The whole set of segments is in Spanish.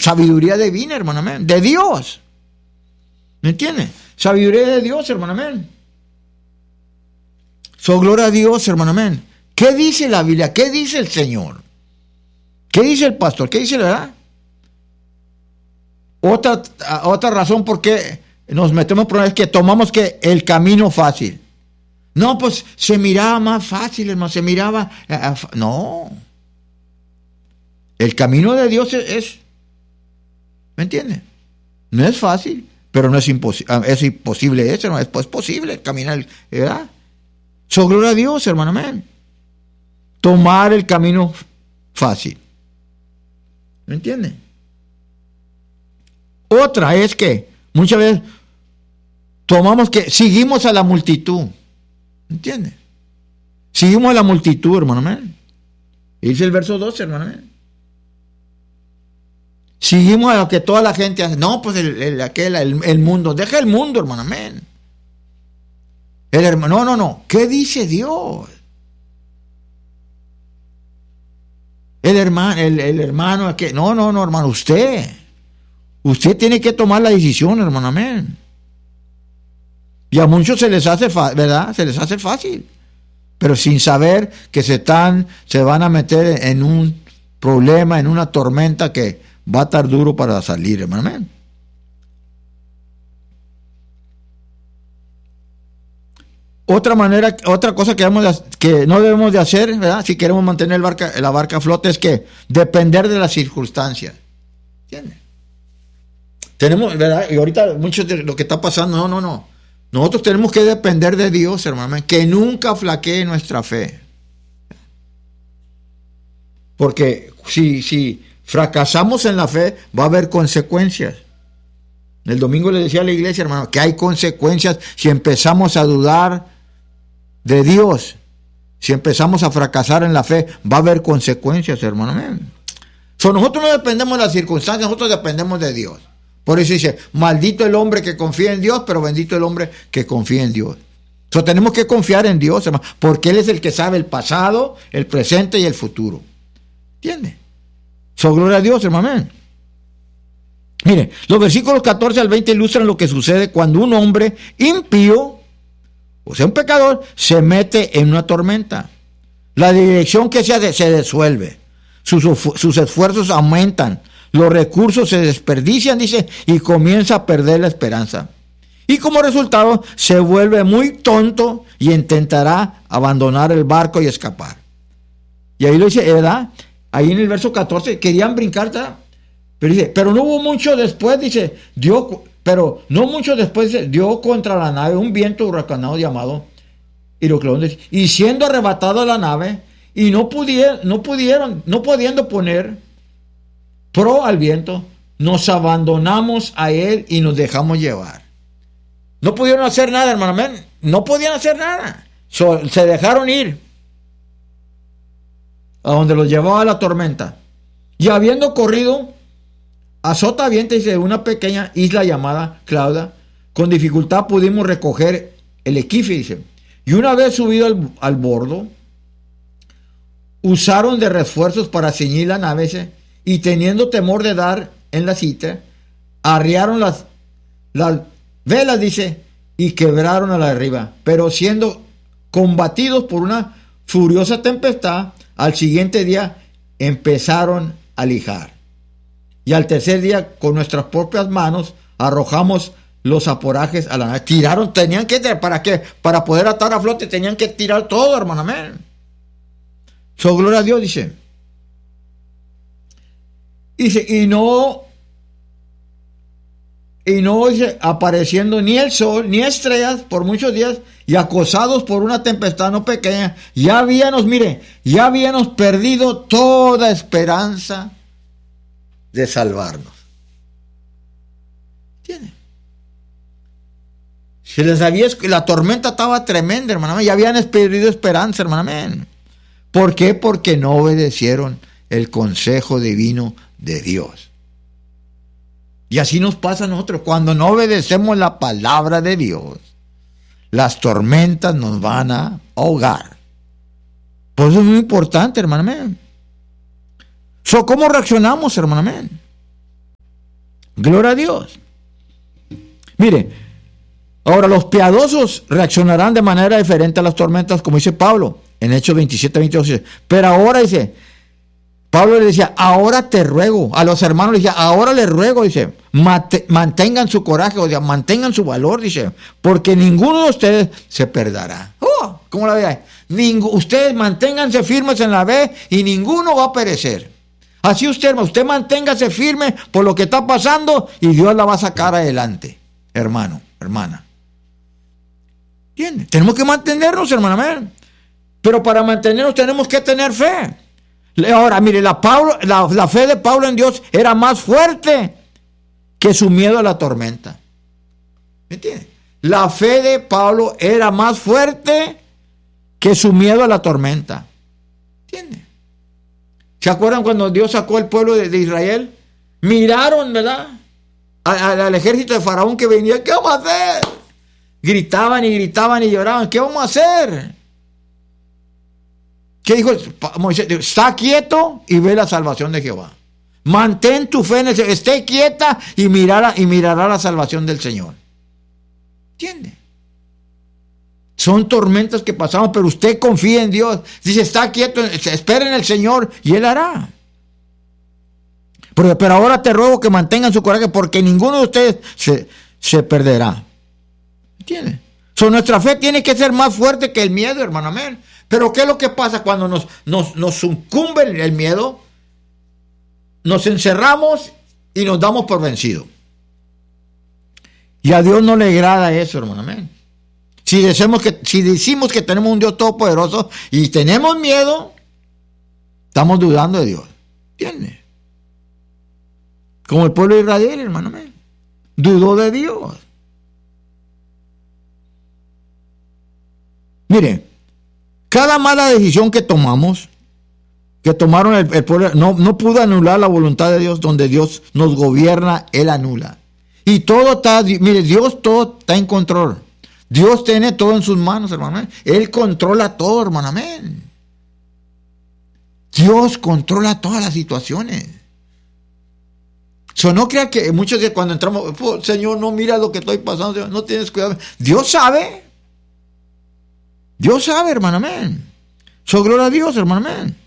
sabiduría divina, hermano, amén, de Dios. ¿Me entiende? Sabiduría de Dios, hermano, amén. Gloria a Dios, hermano, amén. ¿Qué dice la Biblia? ¿Qué dice el Señor? ¿Qué dice el pastor? ¿Qué dice la verdad? Otra razón por qué nos metemos en problemas es que tomamos que el camino fácil. No, pues se miraba más fácil, hermano, se miraba... no. El camino de Dios es ¿me entiende? No es fácil, pero no es imposible. Es imposible eso, ¿no? Es posible caminar, ¿verdad? Gloria a Dios, hermano, amén. Tomar el camino fácil. ¿Me entiende? Otra es que muchas veces tomamos que seguimos a la multitud. ¿Me entiende? Seguimos a la multitud, hermano, amén. Dice el verso 12, hermano, amén. Seguimos a lo que toda la gente hace. No, pues el mundo. Deja el mundo, hermano, amén. No. ¿Qué dice Dios? El hermano, que no, hermano, usted tiene que tomar la decisión, hermano, amén. Y a muchos se les hace ¿verdad? Se les hace fácil, pero sin saber que se van a meter en un problema, en una tormenta que va a estar duro para salir, hermano, amén. Otra cosa que no debemos de hacer, ¿verdad? Si queremos mantener la barca a flote, es que depender de las circunstancias. ¿Entiendes? Tenemos, ¿verdad? Y ahorita mucho de lo que está pasando, no. Nosotros tenemos que depender de Dios, hermano, que nunca flaquee nuestra fe. Porque si fracasamos en la fe, va a haber consecuencias. El domingo le decía a la iglesia, hermano, que hay consecuencias si empezamos a dudar de Dios. Si empezamos a fracasar en la fe, va a haber consecuencias, hermano. Nosotros no dependemos de las circunstancias, nosotros dependemos de Dios. Por eso dice, maldito el hombre que confía en Dios, pero bendito el hombre que confía en Dios. Tenemos que confiar en Dios, hermano, porque Él es el que sabe el pasado, el presente y el futuro. ¿Entiende? Gloria a Dios, hermano. Mire, los versículos 14 al 20 ilustran lo que sucede cuando un hombre impío, o sea, un pecador, se mete en una tormenta. La dirección que se hace se disuelve. Sus esfuerzos aumentan. Los recursos se desperdician, dice, y comienza a perder la esperanza. Y como resultado, se vuelve muy tonto y intentará abandonar el barco y escapar. Y ahí lo dice, ¿verdad? Ahí en el verso 14, querían brincar, ¿verdad? Pero dice, pero no hubo mucho después, dice, dio contra la nave un viento huracanado llamado Huracán, y siendo arrebatado a la nave, y no pudiendo poner pro al viento, nos abandonamos a él y nos dejamos llevar. No pudieron hacer nada, hermano, amén. No podían hacer nada. Se dejaron ir a donde los llevaba la tormenta. Y habiendo corrido a sotavientos de una pequeña isla llamada Clauda, con dificultad pudimos recoger el equife, dice. Y una vez subido al bordo, usaron de refuerzos para ceñir la nave, dice, y teniendo temor de dar en la cita, arriaron las velas, dice, y quebraron a la arriba. Pero siendo combatidos por una furiosa tempestad, al siguiente día empezaron a lijar. Y al tercer día, con nuestras propias manos, arrojamos los aporajes a la nave. Tenían que, ¿para qué? Para poder atar a flote, tenían que tirar todo, hermano, amén. Gloria a Dios, dice. Dice, y no dice, apareciendo ni el sol, ni estrellas por muchos días, y acosados por una tempestad no pequeña, ya habíamos perdido toda esperanza de salvarnos. ¿Entiendes? Se les había, la tormenta estaba tremenda, hermano, ya habían perdido esperanza, hermano. ¿Por qué? Porque no obedecieron el consejo divino de Dios. Y así nos pasa a nosotros. Cuando no obedecemos la palabra de Dios, las tormentas nos van a ahogar. Por eso es muy importante, hermano. ¿Cómo reaccionamos, hermano? Gloria a Dios. Mire, ahora los piadosos reaccionarán de manera diferente a las tormentas, como dice Pablo en Hechos 27, 22. Pero ahora dice, Pablo le decía, ahora te ruego, a los hermanos le decía, ahora les ruego, dice, mantengan su coraje, o sea, mantengan su valor, dice, porque ninguno de ustedes se perderá. ¿Cómo la ve? Ustedes manténganse firmes en la fe y ninguno va a perecer. Así usted, hermano, usted manténgase firme por lo que está pasando y Dios la va a sacar adelante, hermano, hermana. ¿Entiende? Tenemos que mantenernos, hermano, pero para mantenernos tenemos que tener fe. Ahora, mire, la fe de Pablo en Dios era más fuerte que su miedo a la tormenta. ¿Me entiende? La fe de Pablo era más fuerte que su miedo a la tormenta. ¿Entiende? ¿Se acuerdan cuando Dios sacó al pueblo de Israel? Miraron, ¿verdad? Al ejército de Faraón que venía. ¿Qué vamos a hacer? Gritaban y lloraban. ¿Qué vamos a hacer? ¿Qué dijo Moisés? Está quieto y ve la salvación de Jehová. Mantén tu fe en el Señor. Esté quieta y mirará la salvación del Señor. ¿Entiende? Son tormentas que pasamos, pero usted confía en Dios. Dice, está quieto, espera en el Señor y Él hará. Pero ahora te ruego que mantengan su coraje, porque ninguno de ustedes se perderá. ¿Entiende? Nuestra fe tiene que ser más fuerte que el miedo, hermano, amén. Pero ¿qué es lo que pasa cuando nos sucumbe el miedo? Nos encerramos y nos damos por vencidos. Y a Dios no le agrada eso, hermano, amén. Si decimos que tenemos un Dios todopoderoso y tenemos miedo, estamos dudando de Dios. ¿Entiendes? Como el pueblo de Israel, hermano, amén. Dudó de Dios. Mire, cada mala decisión que tomaron el pueblo, no pudo anular la voluntad de Dios. Donde Dios nos gobierna, Él anula. Y todo está, mire, Dios todo está en control. Dios tiene todo en sus manos, hermano. Él controla todo, hermano. Amén. Dios controla todas las situaciones. No crea que muchos de cuando entramos, Señor, no mira lo que estoy pasando, no tienes cuidado. Dios sabe. Dios sabe, hermano, amén. Gloria a Dios, hermano, amén.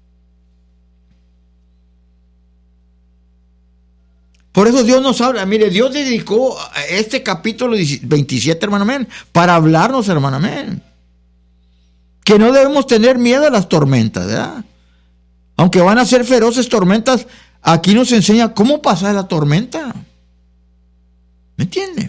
Por eso Dios nos habla. Mire, Dios dedicó este capítulo 27, hermano, amén, para hablarnos, hermano, amén. Que no debemos tener miedo a las tormentas, ¿verdad? Aunque van a ser feroces tormentas, aquí nos enseña cómo pasar la tormenta. ¿Me entiende?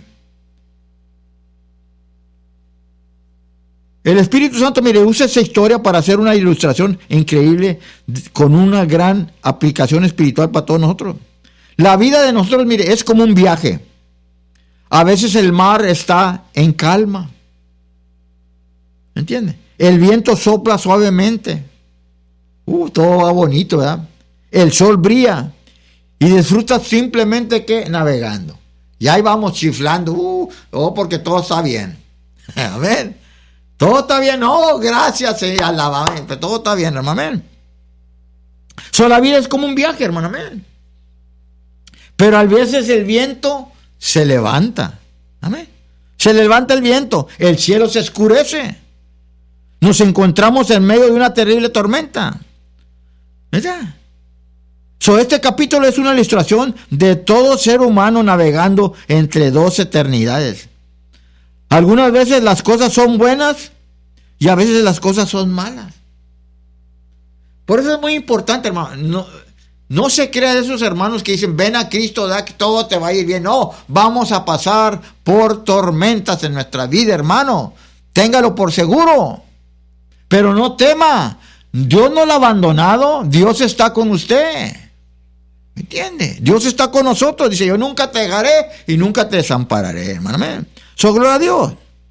El Espíritu Santo, mire, usa esa historia para hacer una ilustración increíble con una gran aplicación espiritual para todos nosotros. La vida de nosotros, mire, es como un viaje. A veces el mar está en calma. ¿Me entiende? El viento sopla suavemente. Todo va bonito, ¿verdad? El sol brilla. Y disfrutas simplemente que navegando. Y ahí vamos chiflando. Porque todo está bien. Amén. Todo está bien. Gracias. Alabame. Todo está bien, hermano. Amén. La vida es como un viaje, hermano. Amén. Pero a veces el viento se levanta. Amén. Se levanta el viento. El cielo se oscurece. Nos encontramos en medio de una terrible tormenta. ¿Verdad? Este capítulo es una ilustración de todo ser humano navegando entre dos eternidades. Algunas veces las cosas son buenas y a veces las cosas son malas. Por eso es muy importante, hermano. No se crea de esos hermanos que dicen, ven a Cristo, da que todo te va a ir bien. No, vamos a pasar por tormentas en nuestra vida, hermano. Téngalo por seguro. Pero no tema. Dios no lo ha abandonado. Dios está con usted. ¿Me entiende? Dios está con nosotros. Dice, yo nunca te dejaré y nunca te desampararé, hermano. Gloria a Dios.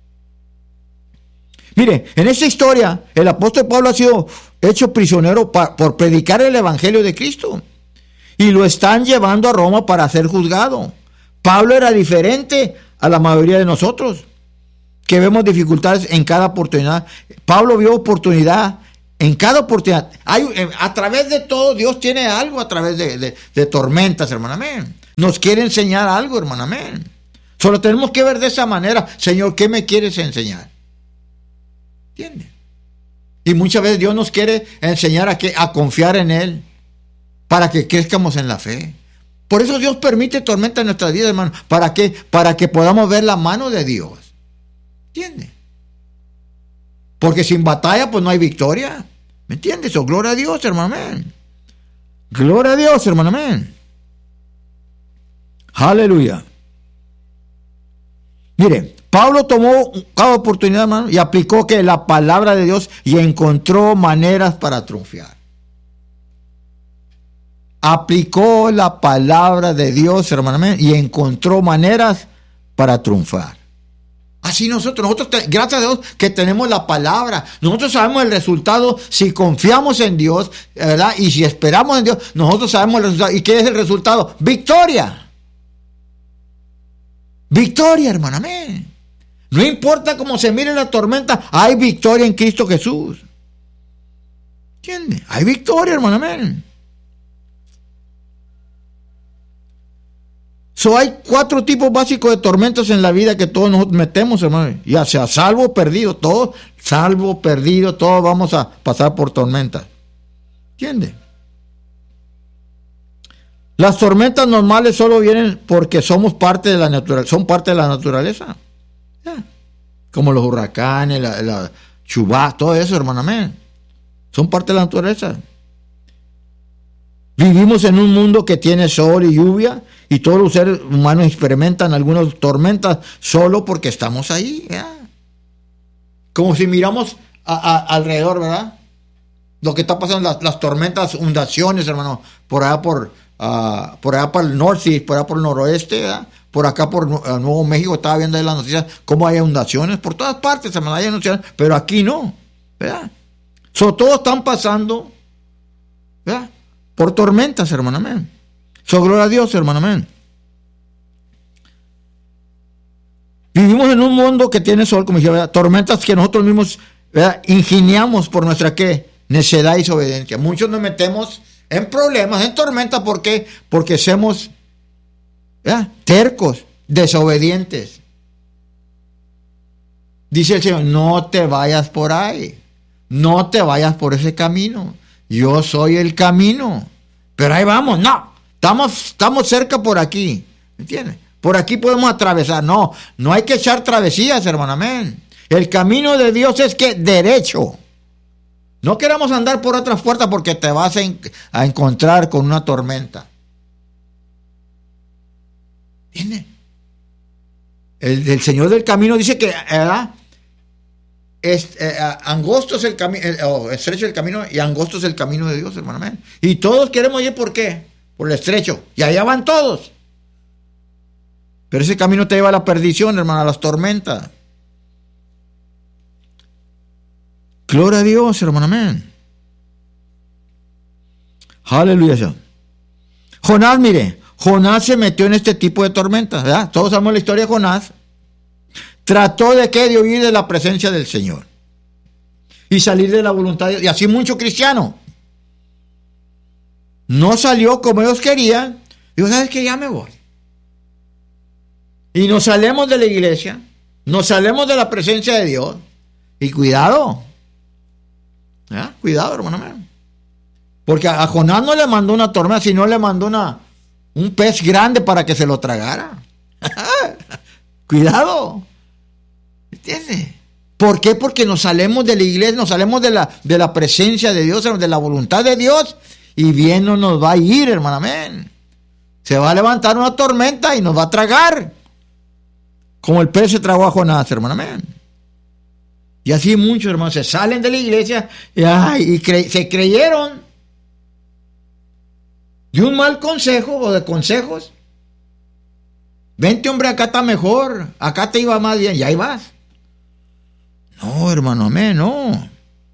Mire, en esta historia, el apóstol Pablo ha sido hecho prisionero por predicar el evangelio de Cristo. Y lo están llevando a Roma para ser juzgado. Pablo era diferente a la mayoría de nosotros, que vemos dificultades en cada oportunidad. Pablo vio oportunidad en cada oportunidad. A través de todo, Dios tiene algo a través de tormentas, hermano. Amén. Nos quiere enseñar algo, hermano, amén. Solo tenemos que ver de esa manera, Señor, ¿qué me quieres enseñar? ¿Entiendes? Y muchas veces Dios nos quiere enseñar a confiar en Él, para que crezcamos en la fe. Por eso Dios permite tormentas en nuestras vidas, hermano. ¿Para qué? Para que podamos ver la mano de Dios. ¿Entiendes? Porque sin batalla, pues no hay victoria. ¿Me entiendes? Oh, gloria a Dios, hermano, amén. Gloria a Dios, hermano, amén. Aleluya. Mire, Pablo tomó cada oportunidad, hermano, y aplicó que la palabra de Dios y encontró maneras para triunfar. Aplicó la palabra de Dios, hermano, y encontró maneras para triunfar. Así nosotros, gracias a Dios que tenemos la palabra, nosotros sabemos el resultado si confiamos en Dios, ¿verdad? Y si esperamos en Dios, nosotros sabemos el resultado. ¿Y qué es el resultado? Victoria. Victoria, hermano, amén. No importa cómo se mire la tormenta, hay victoria en Cristo Jesús. ¿Entiendes? Hay victoria, hermano, amén. Hay 4 tipos básicos de tormentas en la vida que todos nos metemos, hermano. Ya sea salvo o perdido, todos vamos a pasar por tormentas. ¿Entiendes? Las tormentas normales solo vienen porque somos parte de la naturaleza, son parte de la naturaleza. ¿Ya? Como los huracanes, la chubascos, todo eso, hermano, amén. Son parte de la naturaleza. Vivimos en un mundo que tiene sol y lluvia, y todos los seres humanos experimentan algunas tormentas solo porque estamos ahí, ¿ya? Como si miramos alrededor, ¿verdad? Lo que está pasando, las tormentas, inundaciones, hermano, por allá por el norte, por allá por el noroeste, ¿verdad? Por acá por Nuevo México, estaba viendo ahí las noticias, cómo hay inundaciones, por todas partes, hermano, hay inundaciones, pero aquí no, ¿verdad? Todos están pasando, ¿verdad? Por tormentas, hermano, amén. Gloria a Dios, hermano, amén. Vivimos en un mundo que tiene sol, como dije, ¿verdad? Tormentas que nosotros mismos, ¿verdad?, ingeniamos por nuestra, ¿qué?, necedad y desobediencia. Muchos nos metemos en problemas, en tormentas, ¿por qué? Porque somos, ¿verdad?, tercos, desobedientes. Dice el Señor, no te vayas por ahí, no te vayas por ese camino. Yo soy el camino. Pero ahí vamos, no. Estamos cerca por aquí. ¿Me entiendes? Por aquí podemos atravesar. No hay que echar travesías, hermano, amén. El camino de Dios es que derecho. No queramos andar por otras puertas porque te vas a encontrar con una tormenta. ¿Entiendes? El Señor del camino dice que, ¿verdad?, angosto es el camino, estrecho es el camino y angosto es el camino de Dios, hermano, amén. Y todos queremos ir, ¿por qué? Por el estrecho, y allá van todos. Pero ese camino te lleva a la perdición, hermano, a las tormentas. Gloria a Dios, hermano, amén. Aleluya. Jonás se metió en este tipo de tormentas, ¿verdad? Todos sabemos la historia de Jonás. Trató de huir de la presencia del Señor y salir de la voluntad de Dios. Y así muchos cristianos. No salió como ellos querían. Digo, ¿sabes qué? Ya me voy. Y nos salemos de la iglesia, nos salemos de la presencia de Dios. Y cuidado. ¿Ya? Cuidado, hermano mío. Porque a Jonás no le mandó una tormenta, sino le mandó un pez grande para que se lo tragara. Cuidado. ¿Entiendes? ¿Por qué? Porque nos salemos de la iglesia, nos salemos de la presencia de Dios, de la voluntad de Dios, y bien no nos va a ir, hermano, amén. Se va a levantar una tormenta y nos va a tragar, como el pez se tragó a Jonás, hermano, amén. Y así muchos, hermanos, se salen de la iglesia y se creyeron de un mal consejo o de consejos. Vente, hombre, acá está mejor, acá te iba más bien, y ahí vas. No, hermano, amén, no.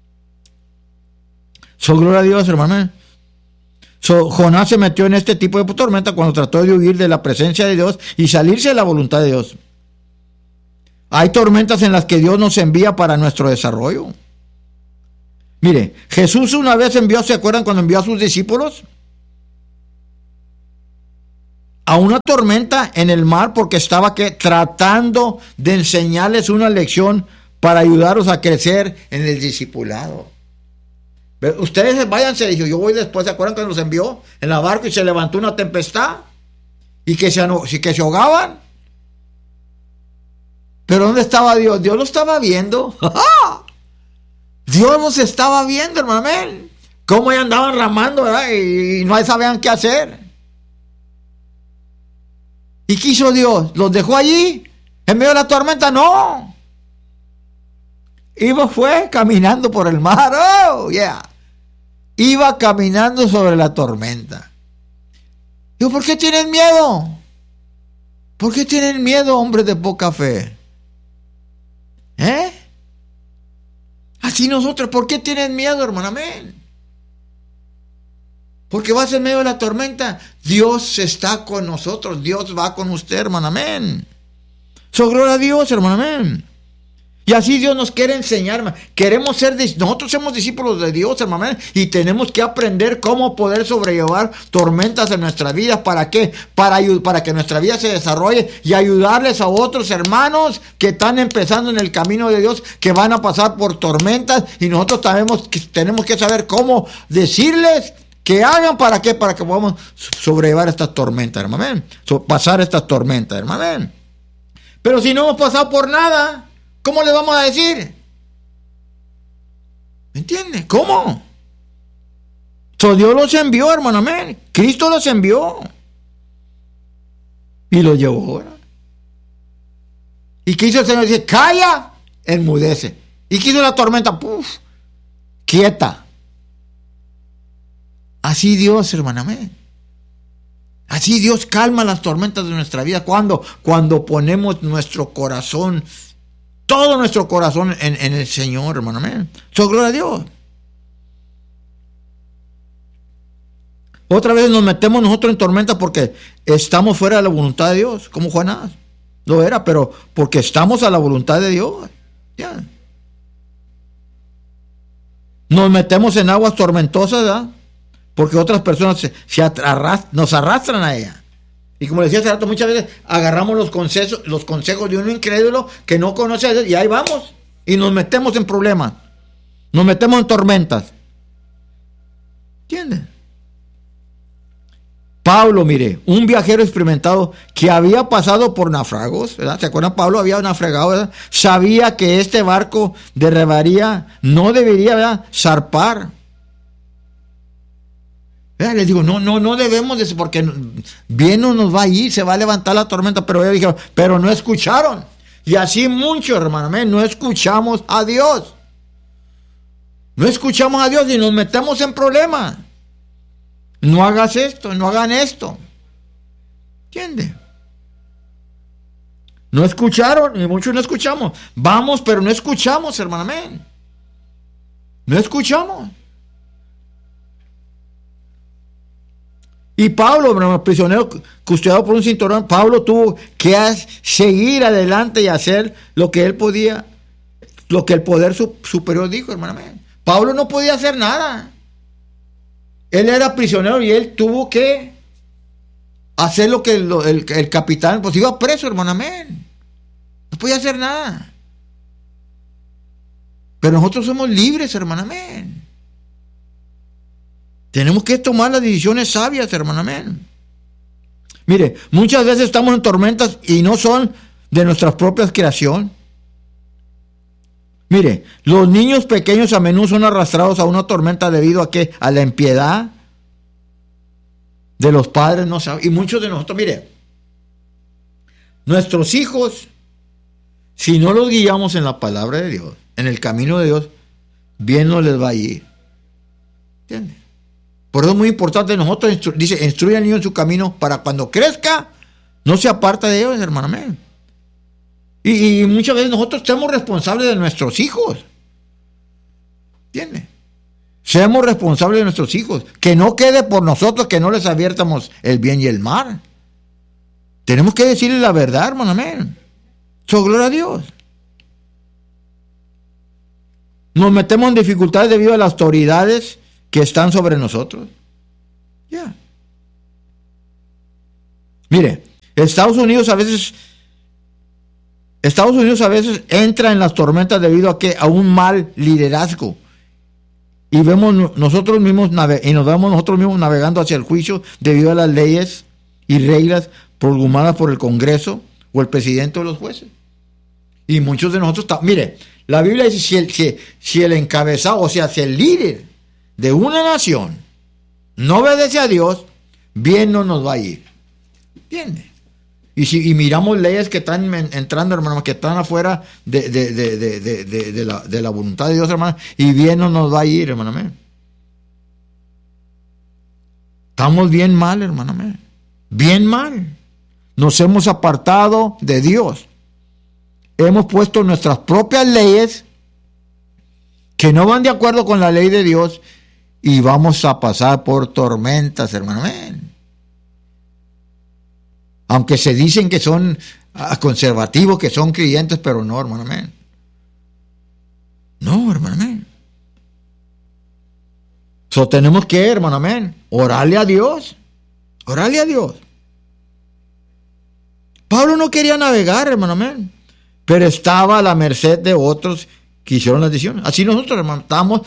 Gloria a Dios, hermano, amén. Jonás se metió en este tipo de tormenta cuando trató de huir de la presencia de Dios y salirse de la voluntad de Dios. Hay tormentas en las que Dios nos envía para nuestro desarrollo. Mire, Jesús una vez ¿se acuerdan cuando envió a sus discípulos? a una tormenta en el mar porque estaba tratando de enseñarles una lección para ayudarlos a crecer en el discipulado. Ustedes váyanse, dijo, yo voy después. ¿Se acuerdan que nos envió en la barca y se levantó una tempestad? Y que se ahogaban. Pero ¿dónde estaba Dios? Dios lo estaba viendo. Dios los estaba viendo, hermano. Cómo ya andaban ramando, ¿verdad? Y no sabían qué hacer. ¿Y qué hizo Dios? ¿Los dejó allí? ¿En medio de la tormenta? No. Fue caminando por el mar. Oh, yeah. Iba caminando sobre la tormenta. Digo, ¿por qué tienen miedo? ¿Por qué tienen miedo, hombres de poca fe? Así nosotros, ¿por qué tienen miedo, hermano? Amén. Porque vas en medio de la tormenta. Dios está con nosotros. Dios va con usted, hermano. Amén. Gloria a Dios, hermano. Amén. Y así Dios nos quiere enseñar, hermano. Nosotros somos discípulos de Dios, hermano. Amén. Y tenemos que aprender cómo poder sobrellevar tormentas en nuestra vida. ¿Para qué? Para que nuestra vida se desarrolle y ayudarles a otros hermanos que están empezando en el camino de Dios, que van a pasar por tormentas. Y nosotros tenemos que saber cómo decirles que hagan. ¿Para qué? Para que podamos sobrellevar estas tormentas, hermano. Amén. Pasar estas tormentas, hermano. Amén. Pero si no hemos pasado por nada, ¿cómo le vamos a decir? ¿Me entiende? ¿Cómo? Dios los envió, hermano. Amén. Cristo los envió. Y los llevó, ¿verdad? ¿Y qué hizo el Señor? Dice, calla, enmudece. ¿Y qué hizo la tormenta? Puf, quieta. Así Dios, hermano. Amén. Así Dios calma las tormentas de nuestra vida. Cuando ponemos nuestro corazón, todo nuestro corazón en el Señor, hermano. Amén. Gloria a Dios. Otra vez nos metemos nosotros en tormenta porque estamos fuera de la voluntad de Dios, como Jonás. Lo era, pero porque estamos a la voluntad de Dios. Ya. Nos metemos en aguas tormentosas, ¿verdad? Porque otras personas nos arrastran a ella. Y como decía hace rato, muchas veces agarramos los consejos de un incrédulo que no conoce a Dios y ahí vamos. Y nos metemos en problemas. Nos metemos en tormentas. ¿Entiendes? Pablo, mire, un viajero experimentado que había pasado por náufragos, ¿verdad? ¿Se acuerdan? Pablo había naufragado, ¿verdad? Sabía que este barco no debería, ¿verdad?, zarpar. Les digo, no debemos de eso, porque bien no nos va a ir, se va a levantar la tormenta. Pero ellos dijeron, pero no escucharon. Y así muchos, hermano, no escuchamos a Dios. No escuchamos a Dios y nos metemos en problemas. No hagas esto, no hagan esto. ¿Entiendes? No escucharon, y muchos no escuchamos. Vamos, pero no escuchamos, hermano. No escuchamos. Y Pablo, prisionero custodiado por un cinturón, Pablo tuvo que seguir adelante y hacer lo que él podía, lo que el poder superior dijo, hermano. Pablo no podía hacer nada. Él era prisionero y él tuvo que hacer lo que el capitán, pues iba preso, hermano. No podía hacer nada. Pero nosotros somos libres, hermano. Tenemos que tomar las decisiones sabias, hermano. Mire, muchas veces estamos en tormentas y no son de nuestras propias creación. Mire, los niños pequeños a menudo son arrastrados a una tormenta debido a la impiedad de los padres, no saben. Y muchos de nosotros, mire, nuestros hijos, si no los guiamos en la palabra de Dios, en el camino de Dios, bien no les va a ir. ¿Entiendes? Por eso es muy importante nosotros, dice, instruye al niño en su camino para cuando crezca, no se aparta de ellos, hermano. Y muchas veces nosotros somos responsables de nuestros hijos. ¿Entiendes? Seamos responsables de nuestros hijos. Que no quede por nosotros que no les adviertamos el bien y el mal. Tenemos que decirles la verdad, hermano. Gloria a Dios. Nos metemos en dificultades debido a las autoridades que están sobre nosotros. Ya. Mire, Estados Unidos a veces entra en las tormentas debido a un mal liderazgo. Y vemos nosotros mismos nos vemos nosotros mismos navegando hacia el juicio debido a las leyes y reglas promulgadas por el Congreso o el presidente o los jueces. Y muchos de nosotros, mire, la Biblia dice, si el encabezado, o sea, si el líder de una nación no obedece a Dios, bien no nos va a ir. ¿Entiende? Y miramos leyes que están entrando, hermano, que están afuera de la voluntad de Dios, hermano, y bien no nos va a ir, hermano. Estamos bien mal, hermano. Bien mal. Nos hemos apartado de Dios. Hemos puesto nuestras propias leyes que no van de acuerdo con la ley de Dios y vamos a pasar por tormentas, hermano. Aunque se dicen que son conservativos, que son creyentes, pero no, hermano. No, hermano. Tenemos que, hermano, orarle a Dios. Orarle a Dios. Pablo no quería navegar, hermano, pero estaba a la merced de otros que hicieron las decisiones. Así nosotros, hermano, estamos,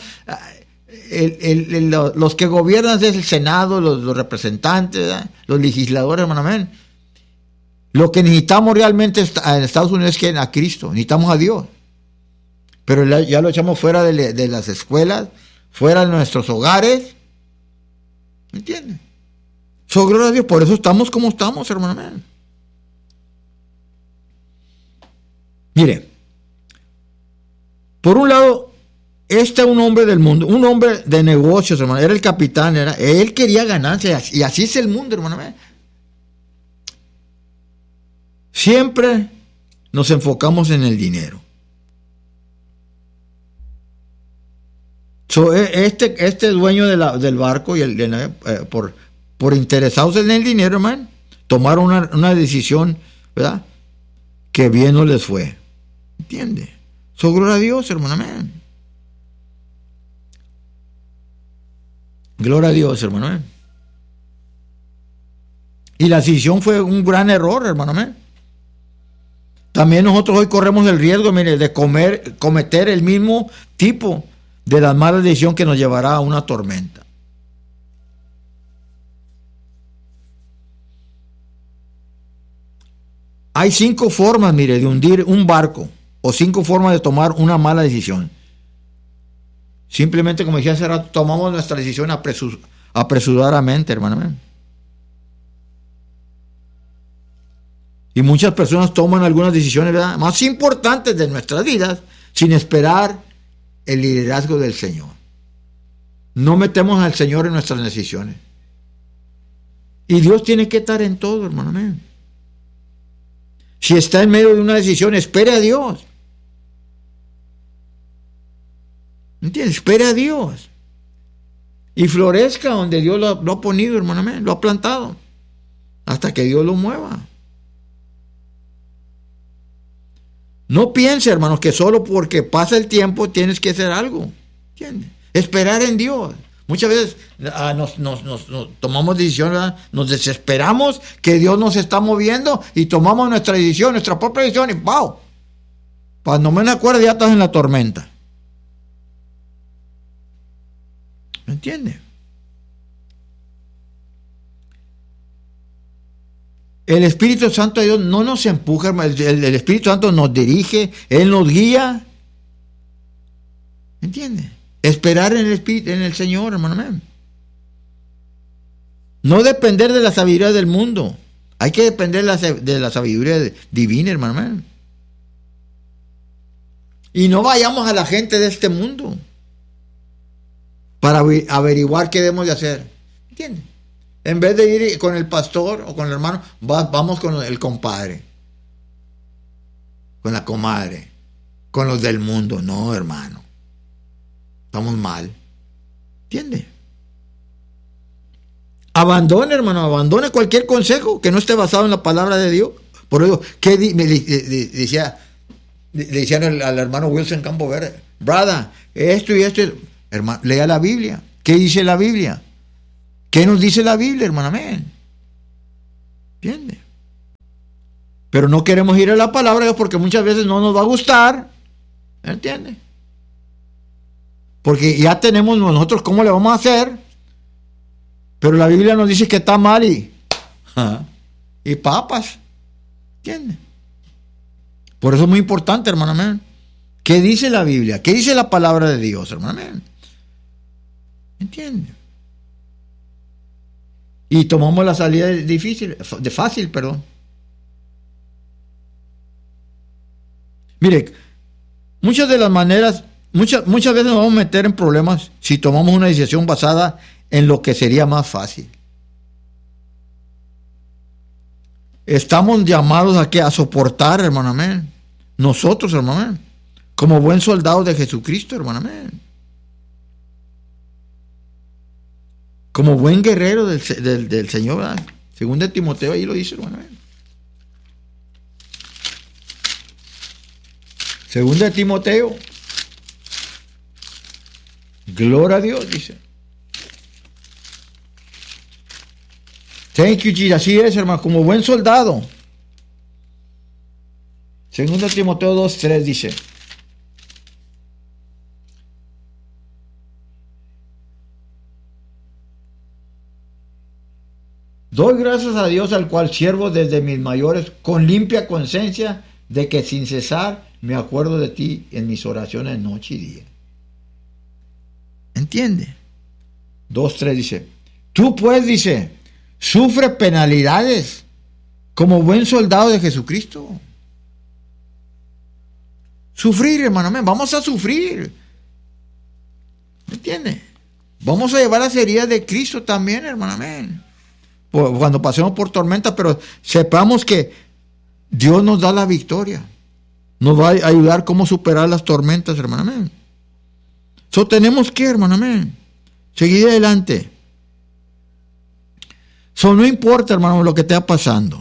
los que gobiernan es el Senado, los representantes, ¿verdad? Los legisladores, hermano. Lo que necesitamos realmente en Estados Unidos es que a Cristo, necesitamos a Dios. Pero ya lo echamos fuera de las escuelas, fuera de nuestros hogares. ¿Me entiendes? Gloria a Dios, por eso estamos como estamos, hermano. Mire, por un lado, un hombre del mundo, un hombre de negocios, hermano, era el capitán, él quería ganancias, y así es el mundo, hermano. Siempre nos enfocamos en el dinero. Este dueño del barco y por interesados en el dinero, hermano, tomaron una decisión, ¿verdad? Que bien no les fue. ¿Entiende? Gloria a Dios, hermano. Gloria a Dios, hermano. Y la decisión fue un gran error, hermano. También nosotros hoy corremos el riesgo, mire, de cometer el mismo tipo de la mala decisión que nos llevará a una tormenta. Hay 5 formas, mire, de hundir un barco, o 5 formas de tomar una mala decisión. Simplemente, como decía hace rato, tomamos nuestra decisión apresuradamente, hermano. Y muchas personas toman algunas decisiones, ¿verdad?, más importantes de nuestras vidas sin esperar el liderazgo del Señor. No metemos al Señor en nuestras decisiones. Y Dios tiene que estar en todo, hermano. Si está en medio de una decisión, espere a Dios. ¿Entiendes? Espere a Dios. Y florezca donde Dios lo ha ponido, hermano, lo ha plantado. Hasta que Dios lo mueva. No piense, hermanos, que solo porque pasa el tiempo tienes que hacer algo. ¿Entiendes? Esperar en Dios. Muchas veces nos tomamos decisiones, ¿verdad? Nos desesperamos que Dios nos está moviendo y tomamos nuestra decisión, nuestra propia decisión y ¡wow! Cuando menos acuerdo ya estás en la tormenta. ¿Me entiendes? El Espíritu Santo de Dios no nos empuja, el Espíritu Santo nos dirige, Él nos guía. ¿Entiendes? Esperar en el Espíritu, en el Señor, hermano. No depender de la sabiduría del mundo. Hay que depender de la sabiduría divina, hermano. Y no vayamos a la gente de este mundo para averiguar qué debemos de hacer. ¿Entiendes? En vez de ir con el pastor o con el hermano, vamos con el compadre, con la comadre, con los del mundo. No, hermano. Estamos mal. ¿Entiende? Abandone, hermano, abandone cualquier consejo que no esté basado en la palabra de Dios. Por eso, ¿qué le decían al hermano Wilson Campo Verde? Brother, esto y esto. Hermano, lea la Biblia. ¿Qué dice la Biblia? ¿Qué nos dice la Biblia, hermano? Amén. ¿Entiende? Pero no queremos ir a la palabra de Dios porque muchas veces no nos va a gustar. ¿Entiende? Porque ya tenemos nosotros cómo le vamos a hacer. Pero la Biblia nos dice que está mal y papas. ¿Entiende? Por eso es muy importante, hermano. Amén. ¿Qué dice la Biblia? ¿Qué dice la palabra de Dios, hermano? Amén. ¿Entiende? Y tomamos la salida fácil, perdón. Mire, muchas de las maneras, muchas veces nos vamos a meter en problemas si tomamos una decisión basada en lo que sería más fácil. Estamos llamados a soportar, hermano, amén. Nosotros, hermano, amén. Como buen soldado de Jesucristo, hermano, amén. Como buen guerrero del Señor, ¿verdad? Según de Timoteo, ahí lo dice, hermano, amén. Según de Timoteo, gloria a Dios, dice. Thank you, Jesus. Así es, hermano, como buen soldado. Según de Timoteo 2:3 dice. Doy gracias a Dios, al cual sirvo desde mis mayores, con limpia conciencia, de que sin cesar me acuerdo de ti en mis oraciones noche y día. ¿Entiende? 2:3 dice, tú pues, dice, sufre penalidades como buen soldado de Jesucristo. Sufrir, hermano, vamos a sufrir. ¿Me entiende? Vamos a llevar las heridas de Cristo también, hermano, amén. Cuando pasemos por tormentas, pero sepamos que Dios nos da la victoria. Nos va a ayudar cómo superar las tormentas, hermano, amén. Tenemos que, hermano, amén, seguir adelante. No importa, hermano, lo que esté pasando.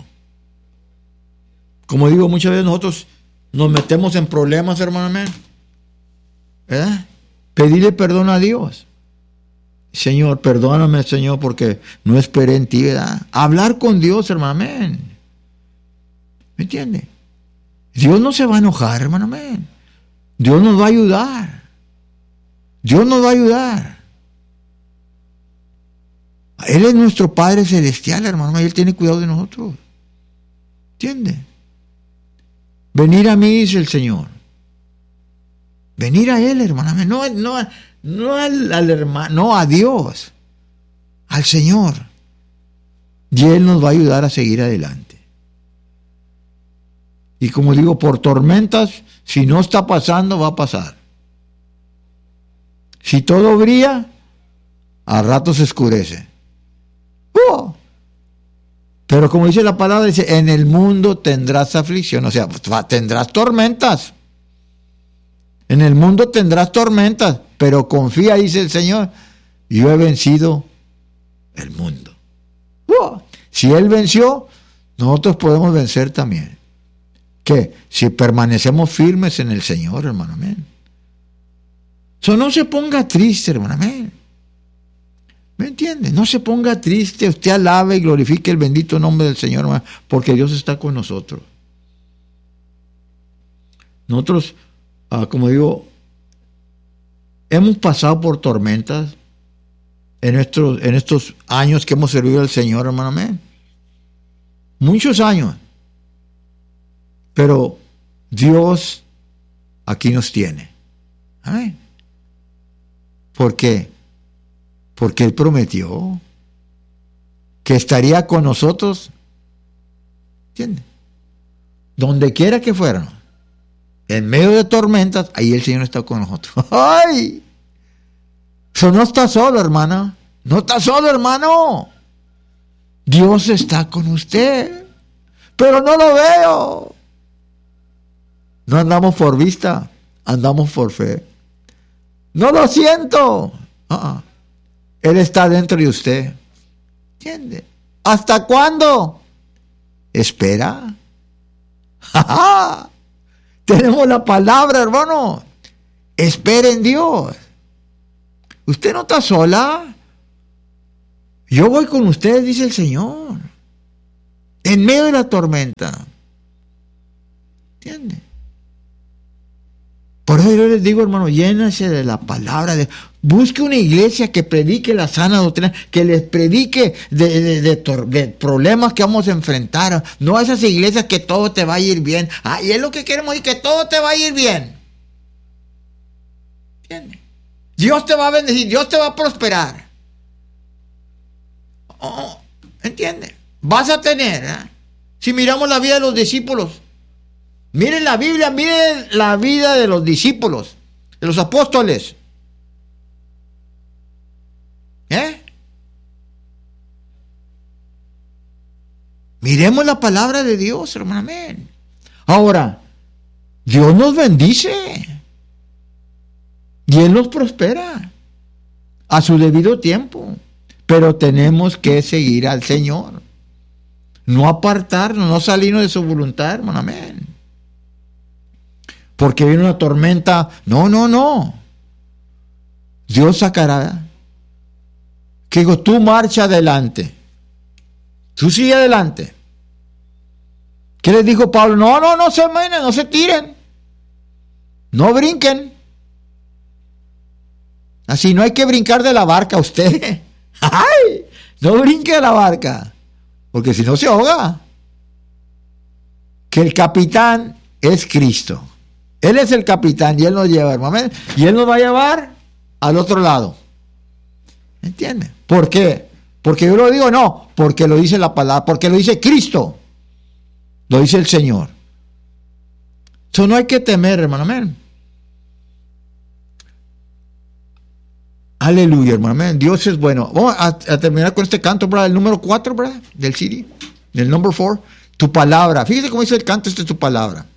Como digo, muchas veces nosotros nos metemos en problemas, hermano, amén. ¿Verdad? Pedirle perdón a Dios. Señor, perdóname, Señor, porque no esperé en ti, ¿verdad? Hablar con Dios, hermano, amén. ¿Me entiende? Dios no se va a enojar, hermano, amén. Dios nos va a ayudar. Dios nos va a ayudar. Él es nuestro Padre Celestial, hermano, y Él tiene cuidado de nosotros. ¿Entiende? Venir a mí, dice el Señor. Venir a Él, hermano, amén. No al hermano, no a Dios, al Señor. Y Él nos va a ayudar a seguir adelante. Y como digo, por tormentas, si no está pasando, va a pasar. Si todo brilla, a rato se oscurece. Pero como dice la palabra, dice, en el mundo tendrás aflicción, o sea, tendrás tormentas. En el mundo tendrás tormentas, pero confía, dice el Señor, yo he vencido el mundo. Si Él venció, nosotros podemos vencer también. ¿Qué? Si permanecemos firmes en el Señor, hermano, amén. No se ponga triste, hermano, amén. ¿Me entiende? No se ponga triste, usted alabe y glorifique el bendito nombre del Señor, hermano, porque Dios está con nosotros. Nosotros, como digo, hemos pasado por tormentas en estos años que hemos servido al Señor, hermano, amén. Muchos años. Pero Dios aquí nos tiene. Amén. ¿Por qué? Porque Él prometió que estaría con nosotros. ¿Entiende? Donde quiera que fuéramos. En medio de tormentas, ahí el Señor está con nosotros. ¡Ay! Eso no está solo, hermano. No está solo, hermano. Dios está con usted. Pero no lo veo. No andamos por vista, andamos por fe. No lo siento. Él está dentro de usted. ¿Entiende? ¿Hasta cuándo? Espera. Tenemos la palabra, hermano. Espera en Dios. Usted no está sola. Yo voy con usted, dice el Señor. En medio de la tormenta. ¿Entiendes? Por eso yo les digo, hermano, llénase de la palabra. Busque una iglesia que predique la sana doctrina, que les predique de problemas que vamos a enfrentar. No esas iglesias que todo te va a ir bien. Y es lo que queremos, y que todo te va a ir bien. ¿Entiendes? Dios te va a bendecir, Dios te va a prosperar. ¿Entiendes? Vas a tener, si miramos la vida de los discípulos, miren la Biblia, miren la vida de los discípulos, de los apóstoles. Miremos la palabra de Dios, hermano. Amén. Ahora, Dios nos bendice y Él nos prospera a su debido tiempo, pero tenemos que seguir al Señor, no apartarnos, no salirnos de su voluntad, hermano. Amén. Porque viene una tormenta. No. Dios sacará. Que digo, tú marcha adelante. Tú sigue adelante. ¿Qué les dijo Pablo? No se menen, no se tiren. No brinquen. Así no hay que brincar de la barca usted. ¡Ay! No brinque de la barca. Porque si no se ahoga. Que el capitán es Cristo. Él es el capitán y Él nos lleva, hermano. Y Él nos va a llevar al otro lado. ¿Entiende? ¿Por qué? Porque yo lo digo, no. Porque lo dice la palabra. Porque lo dice Cristo. Lo dice el Señor. Eso no hay que temer, hermano. Amén. Aleluya, hermano. Amén. Dios es bueno. Vamos a terminar con este canto, ¿verdad? El número 4, ¿verdad? Del CD. Del number 4. Tu palabra. Fíjese cómo dice el canto, esta es tu palabra.